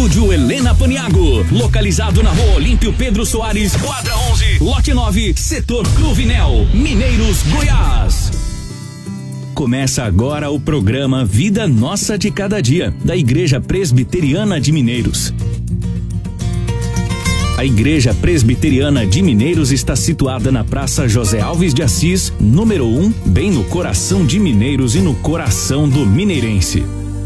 Estúdio Helena Paniago, localizado na Rua Olímpio Pedro Soares, quadra 11, lote 9, setor Cruvinel, Mineiros, Goiás. Começa agora o programa Vida Nossa de Cada Dia, da Igreja Presbiteriana de Mineiros. A Igreja Presbiteriana de Mineiros está situada na Praça José Alves de Assis, número 1, bem no coração de Mineiros e no coração do mineirense.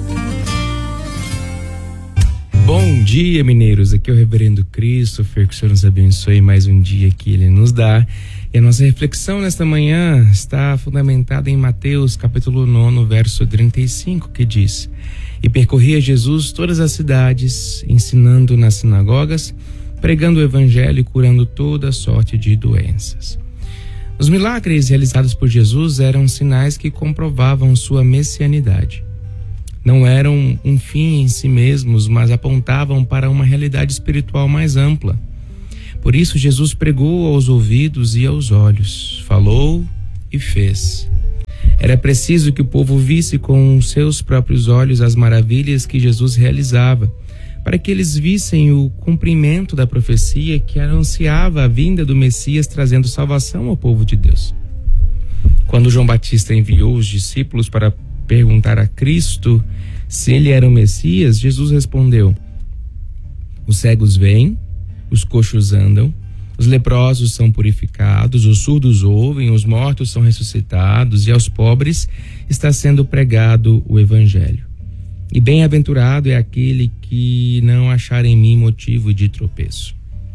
Bom dia, mineiros. Aqui é o Reverendo Christopher, que o Senhor nos abençoe mais um dia que Ele nos dá. E a nossa reflexão nesta manhã está fundamentada em Mateus, capítulo 9, verso 35, que diz: E percorria Jesus todas as cidades, ensinando nas sinagogas, pregando o evangelho e curando toda sorte de doenças. Os milagres realizados por Jesus eram sinais que comprovavam sua messianidade. Não eram um fim em si mesmos, mas apontavam para uma realidade espiritual mais ampla. Por isso, Jesus pregou aos ouvidos e aos olhos, falou e fez. Era preciso que o povo visse com seus próprios olhos as maravilhas que Jesus realizava, para que eles vissem o cumprimento da profecia que anunciava a vinda do Messias, trazendo salvação ao povo de Deus. Quando João Batista enviou os discípulos para perguntar a Cristo se ele era o Messias, Jesus respondeu: os cegos veem, os coxos andam, os leprosos são purificados, os surdos ouvem, os mortos são ressuscitados, e aos pobres está sendo pregado o evangelho. E bem-aventurado é aquele que não achar em mim motivo de tropeço.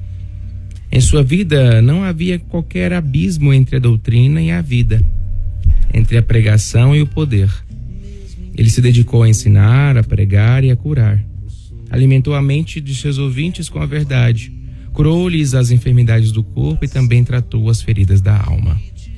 Em sua vida não havia qualquer abismo entre a doutrina e a vida, entre a pregação e o poder. Ele se dedicou a ensinar, a pregar e a curar. Alimentou a mente de seus ouvintes com a verdade, curou-lhes as enfermidades do corpo e também tratou as feridas da alma.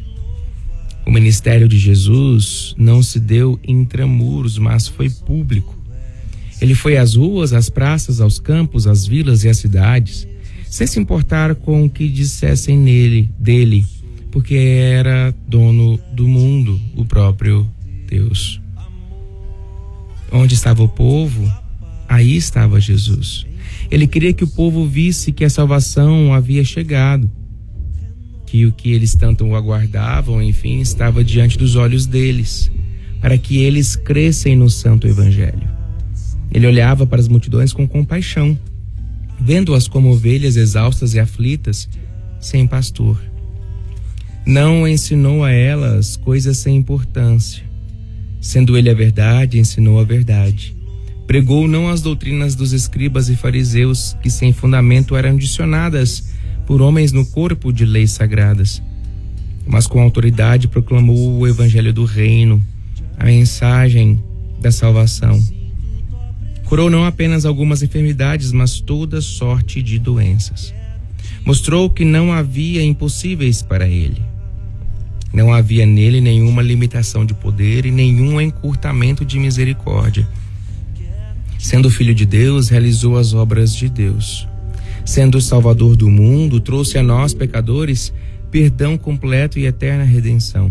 O ministério de Jesus não se deu intramuros, mas foi público. Ele foi às ruas, às praças, aos campos, às vilas e às cidades, sem se importar com o que dissessem dele, porque era dono do mundo, o próprio Deus. Onde estava o povo, aí estava Jesus. Ele queria que o povo visse que a salvação havia chegado, que o que eles tanto aguardavam, enfim, estava diante dos olhos deles, para que eles crescem no santo evangelho. Ele olhava para as multidões com compaixão, vendo-as como ovelhas exaustas e aflitas, sem pastor. Não ensinou a elas coisas sem importância. Sendo ele a verdade, ensinou a verdade. Pregou não as doutrinas dos escribas e fariseus, que sem fundamento eram dicionadas por homens no corpo de leis sagradas, mas com autoridade proclamou o evangelho do reino, a mensagem da salvação. Curou não apenas algumas enfermidades, mas toda sorte de doenças. Mostrou que não havia impossíveis para ele. Não havia nele nenhuma limitação de poder e nenhum encurtamento de misericórdia. Sendo filho de Deus, realizou as obras de Deus. Sendo o Salvador do mundo, trouxe a nós, pecadores, perdão completo e eterna redenção.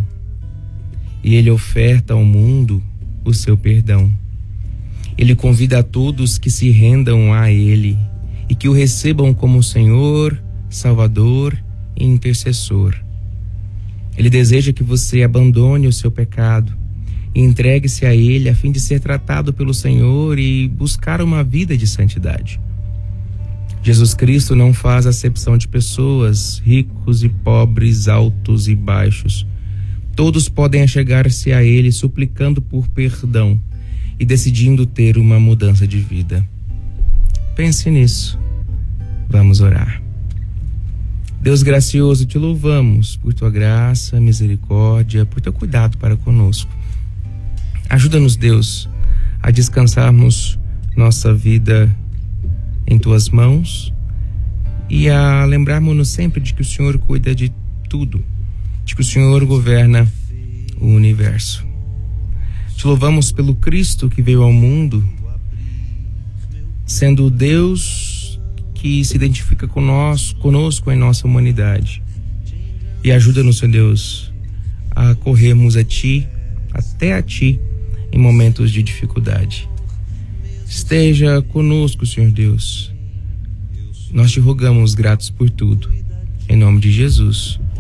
E ele oferta ao mundo o seu perdão. Ele convida a todos que se rendam a ele e que o recebam como Senhor, Salvador e intercessor. Ele deseja que você abandone o seu pecado e entregue-se a Ele a fim de ser tratado pelo Senhor e buscar uma vida de santidade. Jesus Cristo não faz acepção de pessoas, ricos e pobres, altos e baixos. Todos podem achegar-se a Ele suplicando por perdão e decidindo ter uma mudança de vida. Pense nisso. Vamos orar. Deus gracioso, te louvamos por tua graça, misericórdia, por teu cuidado para conosco. Ajuda-nos, Deus, a descansarmos nossa vida em tuas mãos e a lembrarmos-nos sempre de que o Senhor cuida de tudo, de que o Senhor governa o universo. Te louvamos pelo Cristo que veio ao mundo, sendo o Deus que se identifica conosco em nossa humanidade. E ajuda-nos, Senhor Deus, a corrermos a Ti, até a Ti, em momentos de dificuldade. Esteja conosco, Senhor Deus. Nós te rogamos gratos por tudo. Em nome de Jesus.